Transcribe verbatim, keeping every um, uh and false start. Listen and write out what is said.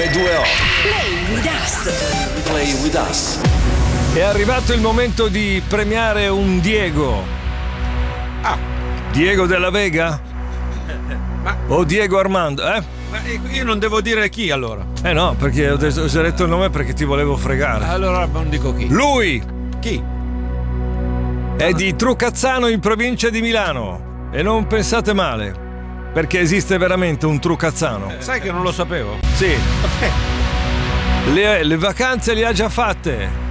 emme due o. Play with us. Play with us. È arrivato il momento di premiare un Diego. Ah. Diego della Vega? Ma... O Diego Armando, eh? Ma io non devo dire chi allora? Eh no, perché ho detto, ho detto il nome perché ti volevo fregare. Allora non dico chi. Lui! Chi? È di Trucazzano in provincia di Milano. E non pensate male, perché esiste veramente un Trucazzano. Eh, sai che non lo sapevo? Sì. Le, le vacanze le ha già fatte.